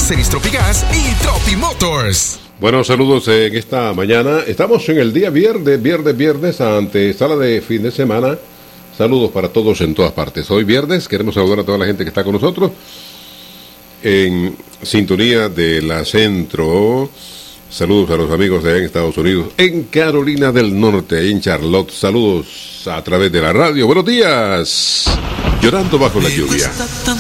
Ceris Tropigas y Tropi Motors. Bueno, saludos en esta mañana. Estamos en el día viernes, ante sala de fin de semana. Saludos para todos en todas partes. Hoy viernes queremos saludar a toda la gente que está con nosotros en sintonía de la Centro. Saludos a los amigos de allá en Estados Unidos, en Carolina del Norte, en Charlotte. Saludos a través de la radio. Buenos días. Llorando bajo la lluvia.